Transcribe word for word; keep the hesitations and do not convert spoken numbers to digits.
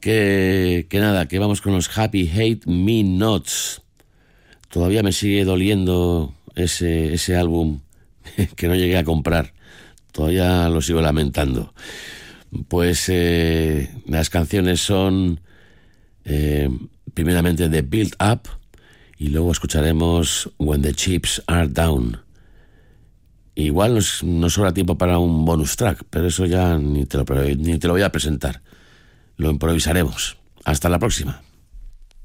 Que, que nada, que vamos con los Happy Hate Me Nots. Todavía me sigue doliendo ese, ese álbum que no llegué a comprar. Todavía lo sigo lamentando. Pues eh, las canciones son eh, primeramente The Build Up y luego escucharemos When the Chips Are Down. Igual nos, nos sobra tiempo para un bonus track, pero eso ya ni te lo, ni te lo voy a presentar. Lo improvisaremos. Hasta la próxima.